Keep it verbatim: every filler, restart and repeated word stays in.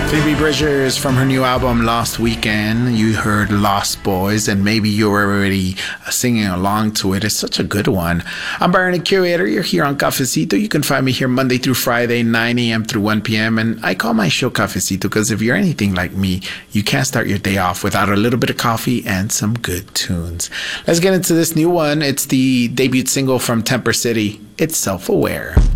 Phoebe Bridgers from her new album Lost Weekend. You heard Lost Boys, and maybe you were already singing along to it. It's such a good one. I'm Byron, the Curator. You're here on Cafecito. You can find me here Monday through Friday, nine a.m. through one p.m. And I call my show Cafecito because if you're anything like me, you can't start your day off without a little bit of coffee and some good tunes. Let's get into this new one. It's the debut single from Temper City. It's Self-Aware.